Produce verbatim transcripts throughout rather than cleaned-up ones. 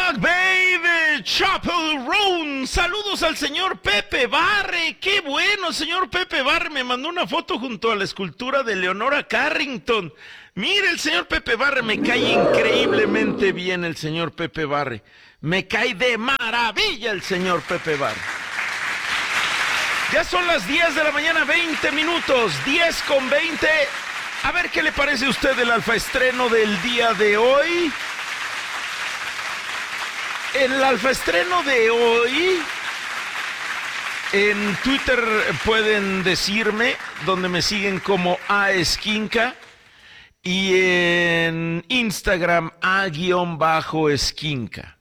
Dog, baby, Chapel Roan. Saludos al señor Pepe Barre. Qué bueno, señor Pepe Barre. Me mandó una foto junto a la escultura de Leonora Carrington. Mire, el señor Pepe Barre, me cae increíblemente bien el señor Pepe Barre. Me cae de maravilla el señor Pepe Barre. Ya son las diez de la mañana, veinte minutos, diez con veinte. A ver qué le parece a usted el alfaestreno del día de hoy. El alfaestreno de hoy, en Twitter pueden decirme, donde me siguen como A Esquinca, y en Instagram A-Esquinca.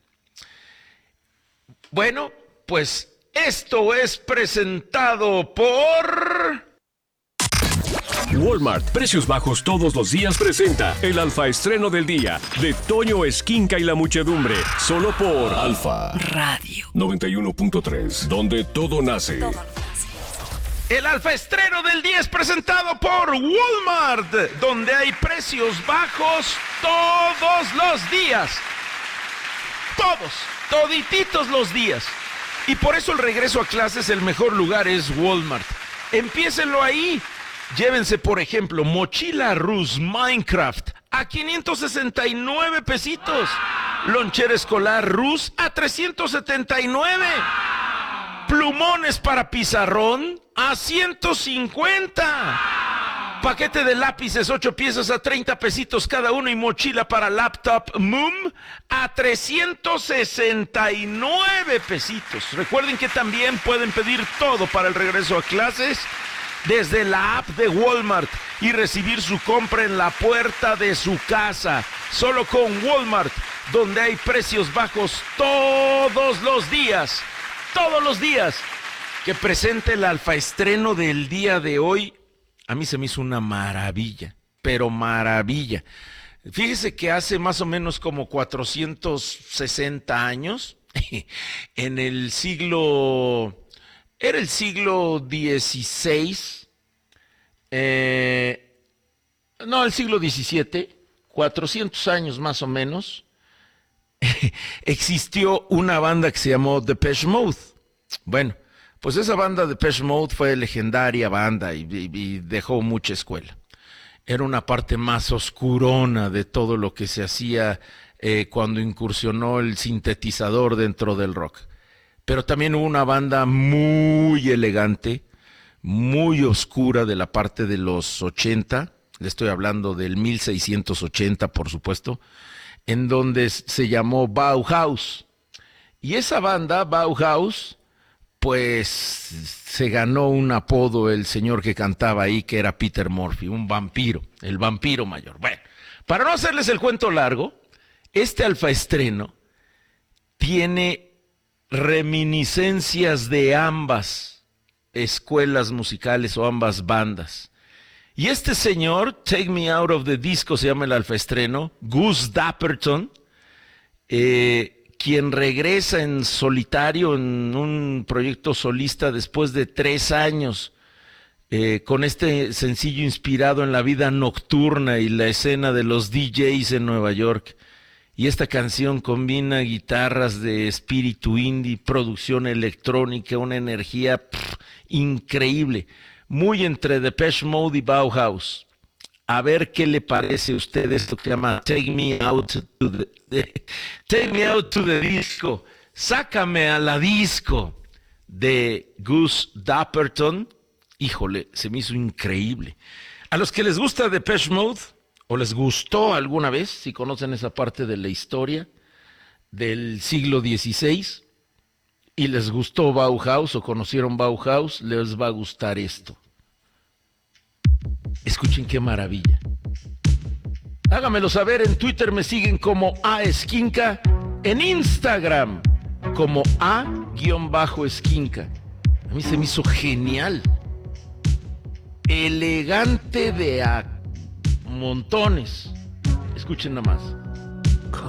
Bueno, pues esto es presentado por... Walmart, precios bajos todos los días presenta el alfaestreno del día de Toño Esquinca y la muchedumbre, solo por Alfa Radio noventa y uno punto tres, donde todo nace. El alfaestreno del día es presentado por Walmart, donde hay precios bajos todos los días. Todos, todititos los días. Y por eso el regreso a clases, el mejor lugar es Walmart. Empiécenlo ahí. Llévense, por ejemplo, mochila Rus Minecraft a quinientos sesenta y nueve pesitos. Lonchera escolar Rus a trescientos setenta y nueve. Plumones para pizarrón a ciento cincuenta. Paquete de lápices, ocho piezas a treinta pesitos cada uno. Y mochila para laptop Moom a trescientos sesenta y nueve pesitos. Recuerden que también pueden pedir todo para el regreso a clases desde la app de Walmart y recibir su compra en la puerta de su casa. Solo con Walmart, donde hay precios bajos todos los días. Todos los días. Que presente el alfaestreno del día de hoy. A mí se me hizo una maravilla, pero maravilla. Fíjese que hace más o menos como cuatrocientos sesenta años, en el siglo... Era el siglo dieciséis, eh, no, el siglo diecisiete, cuatrocientos años más o menos, existió una banda que se llamó Depeche Mode. Bueno, pues esa banda Depeche Mode fue legendaria banda y, y, y dejó mucha escuela. Era una parte más oscurona de todo lo que se hacía eh, cuando incursionó el sintetizador dentro del rock. Pero también hubo una banda muy elegante, muy oscura de la parte de los ochenta, le estoy hablando del mil seiscientos ochenta, por supuesto, en donde se llamó Bauhaus. Y esa banda, Bauhaus, pues se ganó un apodo el señor que cantaba ahí, que era Peter Murphy, un vampiro, el vampiro mayor. Bueno, para no hacerles el cuento largo, este alfaestreno tiene reminiscencias de ambas escuelas musicales o ambas bandas. Y este señor, Take Me Out of the Disco, se llama el alfaestreno, Gus Dapperton, eh, quien regresa en solitario en un proyecto solista después de tres años, eh, con este sencillo inspirado en la vida nocturna y la escena de los D Js en Nueva York. Y esta canción combina guitarras de espíritu indie, producción electrónica, una energía pff, increíble, muy entre Depeche Mode y Bauhaus. A ver qué le parece a usted esto que se llama Take Me Out to the, de, Take Me Out to the Disco, Sácame a la Disco, de Gus Dapperton. Híjole, se me hizo increíble. A los que les gusta Depeche Mode, o les gustó alguna vez, si conocen esa parte de la historia del siglo dieciséis, y les gustó Bauhaus o conocieron Bauhaus, les va a gustar esto. Escuchen qué maravilla. Háganmelo saber, en Twitter me siguen como A Esquinca, en Instagram como A-Esquinca. A mí se me hizo genial. Elegante de a montones. Escuchen nada más.